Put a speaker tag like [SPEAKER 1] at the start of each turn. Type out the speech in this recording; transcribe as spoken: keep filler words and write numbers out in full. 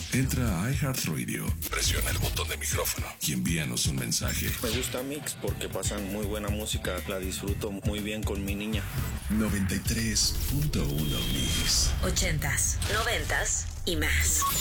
[SPEAKER 1] Entra a iHeartRadio, presiona el botón de micrófono y envíanos un mensaje.
[SPEAKER 2] Me gusta Mix porque pasan muy buena música, la disfruto muy bien con mi niña.
[SPEAKER 1] noventa y tres punto uno Mix.
[SPEAKER 3] Ochentas, noventas y más.